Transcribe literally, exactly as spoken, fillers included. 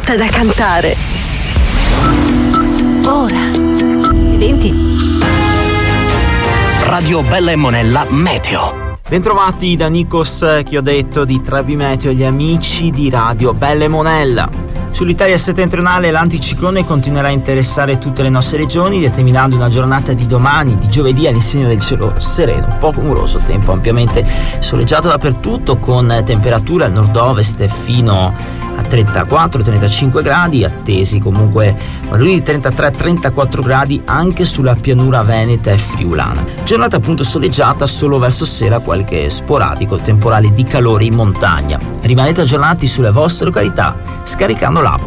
tutta da cantare. Ora venti. Radio Bella e Monella Meteo. Bentrovati da Nikos che ho detto di Trebi Meteo, gli amici di Radio Bella e Monella. Sull'Italia settentrionale l'anticiclone continuerà a interessare tutte le nostre regioni, determinando una giornata di domani, di giovedì, all'insegna del cielo sereno, poco nuvoloso, tempo ampiamente soleggiato dappertutto, con temperature al nord-ovest fino a trentaquattro trentacinque gradi, attesi comunque valori di trentatré trentaquattro gradi anche sulla pianura veneta e friulana. Giornata appunto soleggiata, solo verso sera qualche sporadico temporale di calore in montagna. Rimanete aggiornati sulle vostre località scaricando l'app